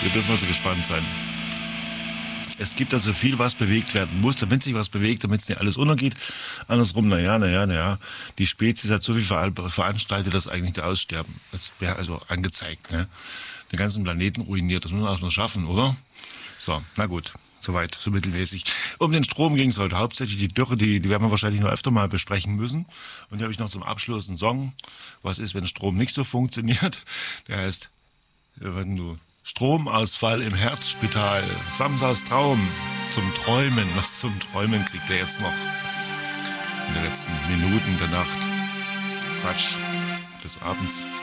Wir dürfen also gespannt sein. Es gibt also viel, was bewegt werden muss, damit sich was bewegt, damit es nicht alles untergeht. Andersrum, naja. Die Spezies hat so viel veranstaltet, dass eigentlich die aussterben. Das wäre also angezeigt, ne? Den ganzen Planeten ruiniert, das muss man erstmal schaffen, oder? So, na gut, soweit, so mittelmäßig. Um den Strom ging es heute hauptsächlich. Die Dürre, die werden wir wahrscheinlich noch öfter mal besprechen müssen. Und hier habe ich noch zum Abschluss einen Song. Was ist, wenn Strom nicht so funktioniert? Der heißt, wenn du Stromausfall im Herzspital, Samsas Traum zum Träumen. Was zum Träumen kriegt er jetzt noch in den letzten Minuten der Nacht? Quatsch, des Abends.